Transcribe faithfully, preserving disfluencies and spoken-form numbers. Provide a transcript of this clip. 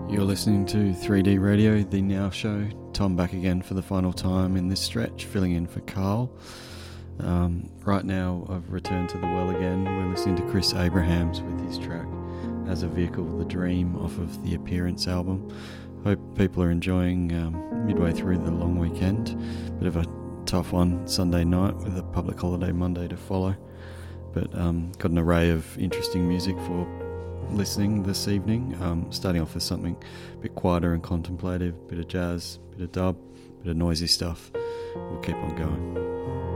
You're listening to three D Radio, the Now Show. Tom back again for the final time in this stretch, filling in for Carl. Um, right now, I've returned to the well again. We're listening to Chris Abrahams with his track As a Vehicle, The Dream, off of the Appearance album. Hope people are enjoying um, midway through the long weekend. Bit of a tough one Sunday night with a public holiday Monday to follow. But um, got an array of interesting music for listening this evening. Um, starting off with something a bit quieter and contemplative, bit of jazz, bit of dub, bit of noisy stuff. We'll keep on going.